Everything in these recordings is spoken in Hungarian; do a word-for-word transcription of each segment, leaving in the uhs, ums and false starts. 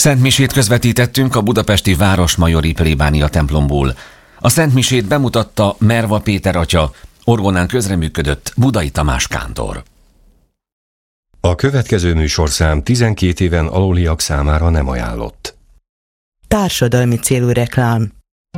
Szentmisét közvetítettünk a budapesti Városmajori plébánia templomból. A szentmisét bemutatta Merva Péter atya, orgonán közreműködött Budai Tamás kántor. A következő műsorszám tizenkét éven aluliak számára nem ajánlott. Társadalmi célú reklám.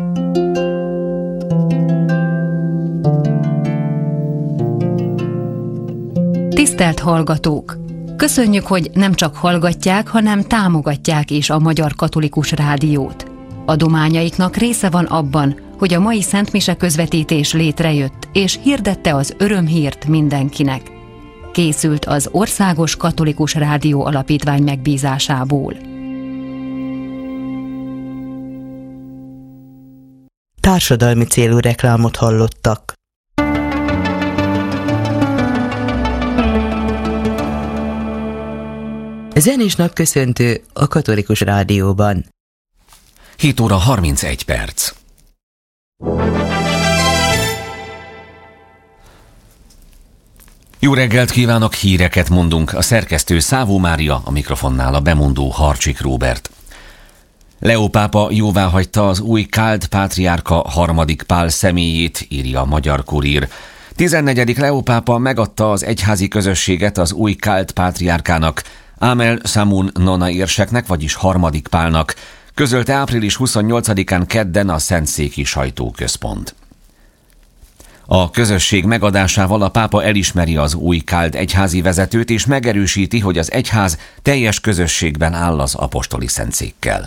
Tisztelt hallgatók! Köszönjük, hogy nem csak hallgatják, hanem támogatják is a Magyar Katolikus Rádiót. Adományaiknak része van abban, hogy a mai szentmise közvetítés létrejött, és hirdette az örömhírt mindenkinek. Készült az Országos Katolikus Rádió Alapítvány megbízásából. Társadalmi célú reklámot hallottak. Zenés napköszöntő a Katolikus Rádióban. hét óra harmincegy perc. Jó reggelt kívánok, híreket mondunk. A szerkesztő Szávó Mária, a mikrofonnál a bemondó Harcsik Róbert. Leó pápa jóváhagyta az új káld pátriárka harmadik Pál személyét, írja a Magyar Kurír. tizennegyedik Leó pápa megadta az egyházi közösséget az új káld pátriárkának, Ámel Samun Nona érseknek, vagyis harmadik Pálnak, közölte április huszonnyolcadikán kedden a Szentszéki Sajtóközpont. A közösség megadásával a pápa elismeri az új káld egyházi vezetőt, és megerősíti, hogy az egyház teljes közösségben áll az apostoli szentszékkel.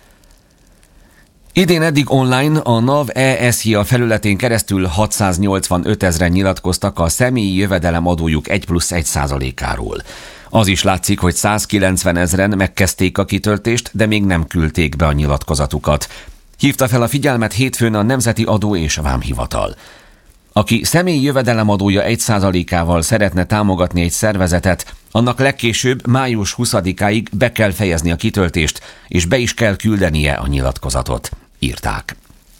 Idén eddig online a NAV E S J A felületén keresztül hatszáznyolcvanöt ezren nyilatkoztak a személyi jövedelem adójuk egy plusz egy százalékáról. Az is látszik, hogy százkilencven ezren megkezdték a kitöltést, de még nem küldték be a nyilatkozatukat. Hívta fel a figyelmet hétfőn a Nemzeti Adó és Vámhivatal. Aki személyi jövedelemadója egy százalékával szeretne támogatni egy szervezetet, annak legkésőbb május huszadikáig be kell fejezni a kitöltést, és be is kell küldenie a nyilatkozatot, írták.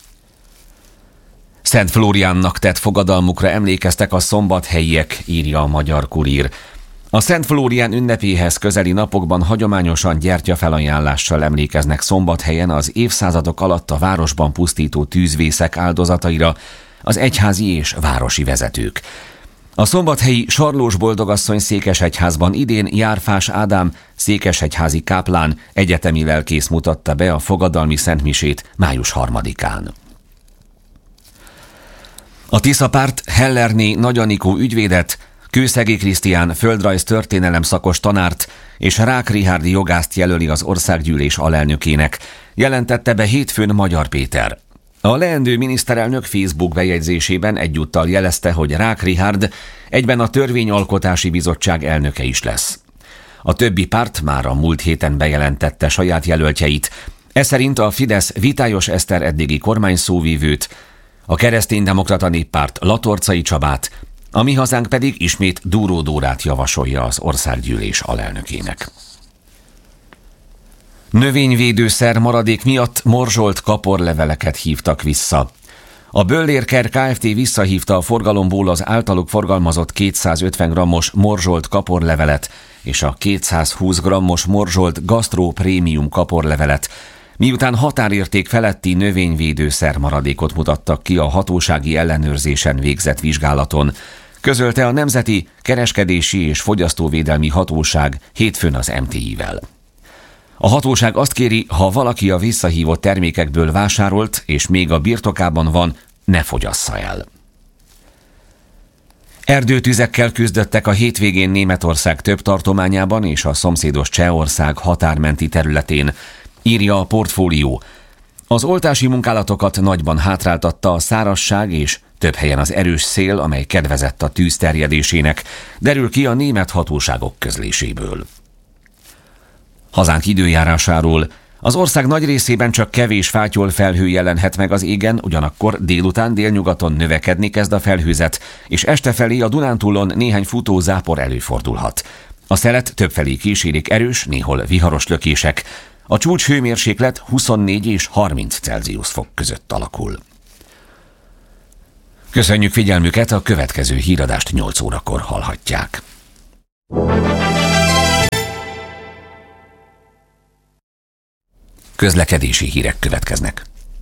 Szent Flóriánnak tett fogadalmukra emlékeztek a szombathelyiek, írja a Magyar Kurír. A Szent Flórián ünnepéhez közeli napokban hagyományosan gyertyafelajánlással emlékeznek Szombathelyen az évszázadok alatt a városban pusztító tűzvészek áldozataira az egyházi és városi vezetők. A szombathelyi Sarlós Boldogasszony székesegyházban idén Járfás Ádám székesegyházi káplán, egyetemi lelkész mutatta be a fogadalmi szentmisét május harmadikán. A Tisza párt Hellerné Nagy Anikó ügyvédet, Kőszegi Krisztián földrajz történelem szakos tanárt és Rák Richárd jogászt jelöli az országgyűlés alelnökének, jelentette be hétfőn Magyar Péter. A leendő miniszterelnök Facebook bejegyzésében egyúttal jelezte, hogy Rák Richárd egyben a Törvényalkotási Bizottság elnöke is lesz. A többi párt már a múlt héten bejelentette saját jelöltjeit. Ez szerint a Fidesz Vitályos Eszter eddigi kormányszóvívőt, a Kereszténydemokrata Néppárt Latorcai Csabát, a Mi Hazánk pedig ismét Dúró Dórát javasolja az országgyűlés alelnökének. Növényvédőszer maradék miatt morzsolt kaporleveleket hívtak vissza. A Böllérker Kft. Visszahívta a forgalomból az általuk forgalmazott kétszázötven grammos morzsolt kaporlevelet és a kétszázhúsz grammos morzsolt Gastro Prémium kaporlevelet, miután határérték feletti növényvédőszer maradékot mutattak ki a hatósági ellenőrzésen végzett vizsgálaton, közölte a Nemzeti Kereskedési és Fogyasztóvédelmi Hatóság hétfőn az em té i-vel. A hatóság azt kéri, ha valaki a visszahívott termékekből vásárolt, és még a birtokában van, ne fogyassza el. Erdőtüzekkel küzdöttek a hétvégén Németország több tartományában és a szomszédos Csehország határmenti területén, írja a Portfólió. Az oltási munkálatokat nagyban hátráltatta a szárazság és több helyen az erős szél, amely kedvezett a tűz terjedésének, derül ki a német hatóságok közléséből. Hazánk időjárásáról. Az ország nagy részében csak kevés fátyol felhő jelenhet meg az égen, ugyanakkor délután délnyugaton növekedni kezd a felhőzet, és este felé a Dunántúlon néhány futó zápor előfordulhat. A szelet többfelé kísérik erős, néhol viharos lökések. A csúcs hőmérséklet huszonnégy és harminc Celsius fok között alakul. Köszönjük figyelmüket, a következő híradást nyolc órakor hallhatják. Közlekedési hírek következnek.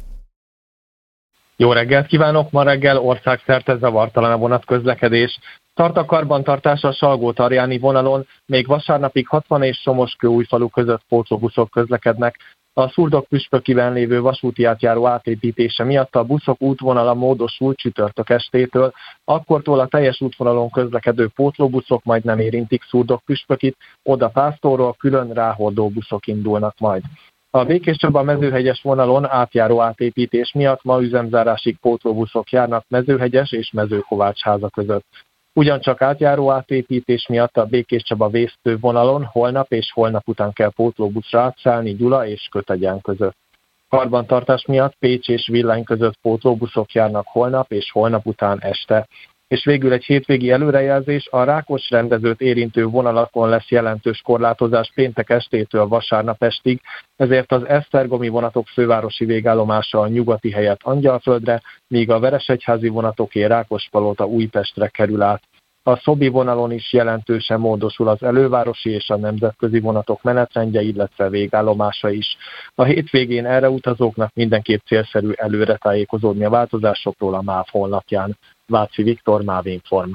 Jó reggelt kívánok! Ma reggel országszerte zavartalan a vonatközlekedés. Tart a karbantartás a Salgó-Tarjáni vonalon, még vasárnapig hatvan és Somoskő-Újfalu között pótlóbuszok közlekednek. A Szurdok-Püspökiben lévő vasúti átjáró átépítése miatt a buszok útvonala módosult csütörtök estétől, akkortól a teljes útvonalon közlekedő pótlóbuszok majd nem érintik Szurdok-Püspökit, oda Pásztorról külön ráhordó buszok indulnak majd. A Békéscsaba-Mezőhegyes vonalon átjáró átépítés miatt ma üzemzárásig pótlóbuszok járnak Mezőhegyes és Mezőkovácsháza között. Ugyancsak átjáró átépítés miatt a Békéscsaba-Vésztő vonalon holnap és holnap után kell pótlóbuszra átszállni Gyula és Kötegyen között. Karbantartás miatt Pécs és Villány között pótlóbuszok járnak holnap és holnap után este. És végül egy hétvégi előrejelzés, a Rákos rendezőt érintő vonalakon lesz jelentős korlátozás péntek estétől vasárnap estig, ezért az esztergomi vonatok fővárosi végállomása a nyugati helyett Angyalföldre, míg a veresegyházi vonatoké Rákospalota Újpestre kerül át. A Szobi vonalon is jelentősen módosul az elővárosi és a nemzetközi vonatok menetrendje, illetve végállomása is. A hétvégén erre utazóknak mindenképp célszerű előre tájékozódni a változásokról a MÁV honlapján. Váci Viktor, MÁV Inform.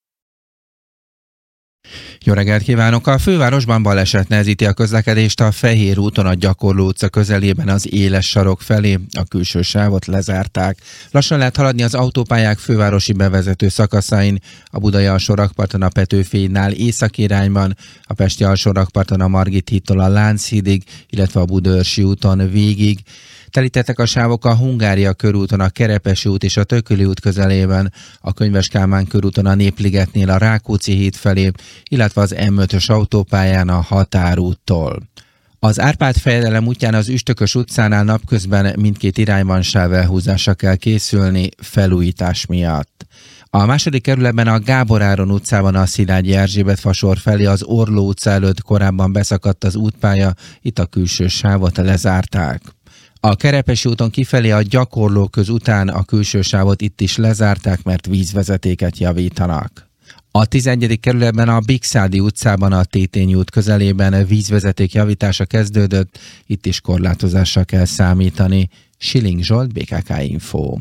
Jó reggelt kívánok! A fővárosban baleset nehezíti a közlekedést a Fehér úton a Gyakorló utca közelében az Éles sarok felé. A külső sávot lezárták. Lassan lehet haladni az autópályák fővárosi bevezető szakaszain, a Budai alsórakparton a Petőfi hídnál északi irányban, a Pesti alsórakparton a Margit hídtól a Lánchídig, illetve a Budaörsi úton végig. Telítettek a sávok a Hungária körúton, a Kerepesi út és a Tököli út közelében, a Könyves Kálmán körúton a Népligetnél a Rákóczi híd felé, illetve az em ötös autópályán a Határúttól. Az Árpád-fejedelem útján az Üstökös utcánál napközben mindkét irányban sávelhúzásra kell készülni felújítás miatt. A második kerületben a Gábor Áron utcában a Szilágyi Erzsébet fasor felé az Orló utca előtt korábban beszakadt az útpálya, itt a külső sávot lezárták. A Kerepesi úton kifelé a Gyakorló köz után a külső sávot itt is lezárták, mert vízvezetéket javítanak. A tizenegyedik kerületben a Bikszádi utcában a Tétényi út közelében vízvezeték javítása kezdődött, itt is korlátozásra kell számítani. Schilling Zsolt, bé ká ká Info.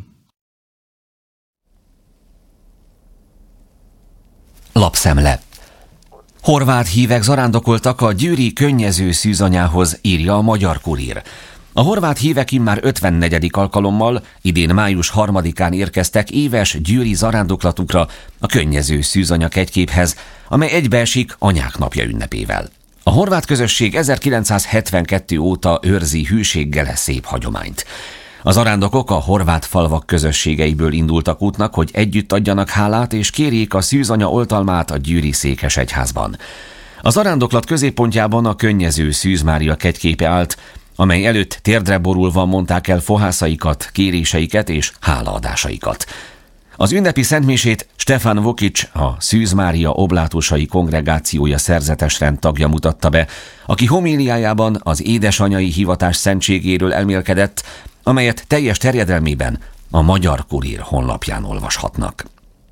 Lapszemle. Horvát hívek zarándokoltak a győri könnyező szűzanyához, írja a Magyar Kurír. A horvát hívek immár ötvennegyedik alkalommal, idén május harmadikán érkeztek éves győri zarándoklatukra a könnyező szűzanya kegyképhez, amely egybeesik Anyák napja ünnepével. A horvát közösség ezerkilencszázhetvenkettő óta őrzi hűséggel e szép hagyományt. Az zarándokok a horvát falvak közösségeiből indultak útnak, hogy együtt adjanak hálát és kérjék a szűzanya oltalmát a győri székesegyházban. A zarándoklat középpontjában a könnyező Szűz Mária kegyképe állt, amely előtt térdre borulva mondták el fohászaikat, kéréseiket és hálaadásaikat. Az ünnepi szentmisét Stefan Vokic, a Szűz Mária oblátusai kongregációja szerzetesrend tagja mutatta be, aki homíliájában az édesanyai hivatás szentségéről elmélkedett, amelyet teljes terjedelmében a Magyar Kurír honlapján olvashatnak.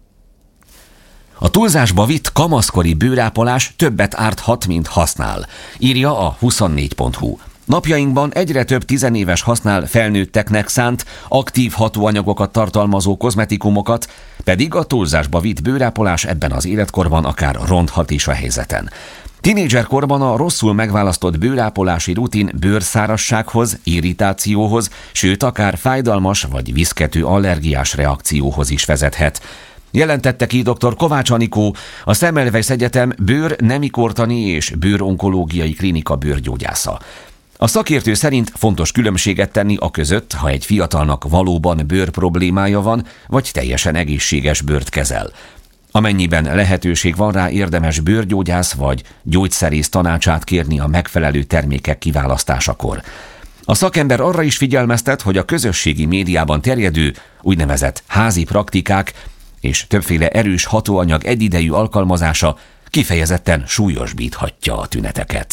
A túlzásba vitt kamaszkori bőrápolás többet árthat, mint használ, írja a huszonnégy pont hu. Napjainkban egyre több tizenéves használ felnőtteknek szánt, aktív hatóanyagokat tartalmazó kozmetikumokat, pedig a túlzásba vitt bőrápolás ebben az életkorban akár ronthat is a helyzeten. Tinédzserkorban a rosszul megválasztott bőrápolási rutin bőrszárazsághoz, irritációhoz, sőt akár fájdalmas vagy viszkető allergiás reakcióhoz is vezethet. Jelentette ki dr. Kovács Anikó, a Semmelweis Egyetem bőr-nemikortani és bőronkológiai klinika bőrgyógyásza. A szakértő szerint fontos különbséget tenni a között, ha egy fiatalnak valóban bőr problémája van, vagy teljesen egészséges bőrt kezel. Amennyiben lehetőség van rá, érdemes bőrgyógyász vagy gyógyszerész tanácsát kérni a megfelelő termékek kiválasztásakor. A szakember arra is figyelmeztet, hogy a közösségi médiában terjedő úgynevezett házi praktikák és többféle erős hatóanyag egyidejű alkalmazása kifejezetten súlyosbíthatja a tüneteket.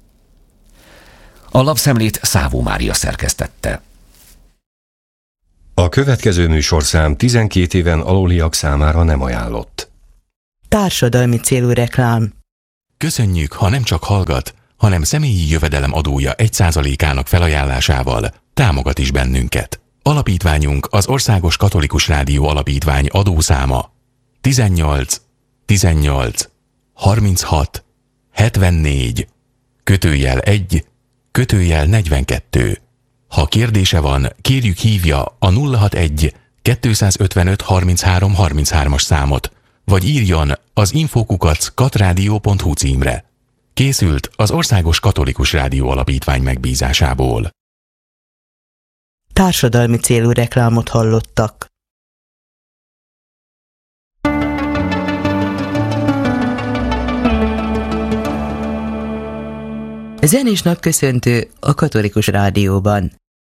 A lapszemlét Szávó Mária szerkesztette. A következő műsorszám tizenkét éven aluliak számára nem ajánlott. Társadalmi célú reklám. Köszönjük, ha nem csak hallgat, hanem személyi jövedelem adója egy százalékának felajánlásával támogat is bennünket. Alapítványunk az Országos Katolikus Rádió Alapítvány adószáma tizennyolc tizennyolc harminchat hetvennégy kötőjel egy kötőjel negyvenkettő. Ha kérdése van, kérjük hívja a nulla hatvanegy kettőszázötvenöt harminchárom harminchárom-as számot, vagy írjon az infókukac katradio pont hu címre. Készült az Országos Katolikus Rádió Alapítvány megbízásából. Társadalmi célú reklámot hallottak. Zenés napköszöntő a Katolikus Rádióban.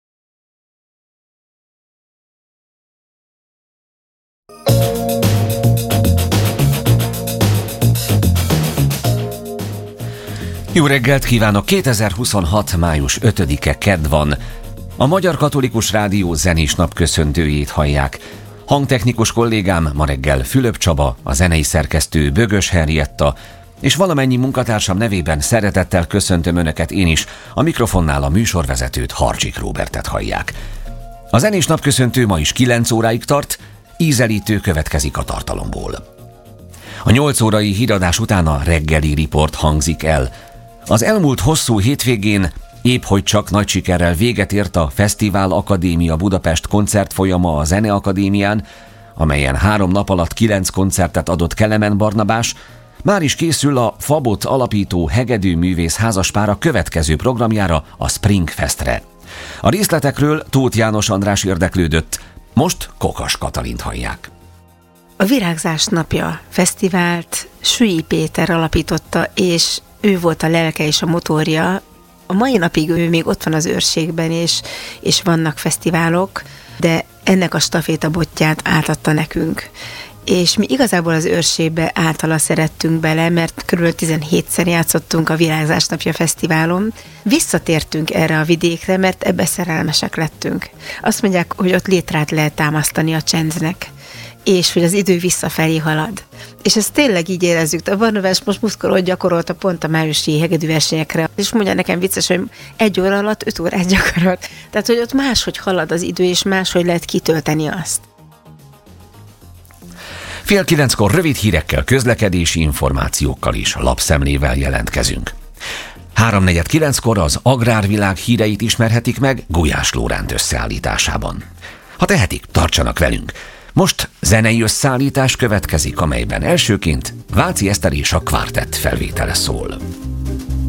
Jó reggelt kívánok! kétezer-huszonhat. május ötödike kedd van. A Magyar Katolikus Rádió zenés napköszöntőjét hallják. Hangtechnikus kollégám ma reggel Fülöp Csaba, a zenei szerkesztő Bögös Henrietta, és valamennyi munkatársam nevében szeretettel köszöntöm Önöket én is, a mikrofonnál a műsorvezetőt, Harcsik Róbertet hallják. A zenés napköszöntő ma is kilenc óráig tart, ízelítő következik a tartalomból. A nyolc órai híradás után a reggeli riport hangzik el. Az elmúlt hosszú hétvégén épp hogy csak nagy sikerrel véget ért a Fesztivál Akadémia Budapest koncertfolyama a Zeneakadémián, amelyen három nap alatt kilenc koncertet adott Kelemen Barnabás. Már is készül a Fabot alapító hegedűművész házaspára következő programjára, a Spring Festre. A részletekről Tóth János András érdeklődött, most Kokas Katalint hallják. A Virágzás napja fesztivált Sülly Péter alapította, és ő volt a lelke és a motorja. A mai napig ő még ott van az őrségben, és, és vannak fesztiválok, de ennek a stafétabotját átadta nekünk. És mi igazából az őrségbe általa szerettünk bele, mert körülbelül tizenhétszer játszottunk a Virágzás napja fesztiválon. Visszatértünk erre a vidékre, mert ebbe szerelmesek lettünk. Azt mondják, hogy ott létrát lehet támasztani a csendnek, és hogy az idő visszafelé halad. És ezt tényleg így érezzük. A Barnabás most muszkorot gyakorolta pont a májusi hegedűversenyekre, és mondja nekem vicces, hogy egy óra alatt öt órát gyakorolt. Tehát, hogy ott máshogy halad az idő, és máshogy lehet kitölteni azt. Fél kilenckor rövid hírekkel, közlekedési információkkal is, lapszemlével jelentkezünk. Háromnegyed kilenckor az agrárvilág híreit ismerhetik meg Gulyás Lóránt összeállításában. Ha tehetik, tartsanak velünk! Most zenei összeállítás következik, amelyben elsőként Váci Eszter és a Kvartett felvétele szól.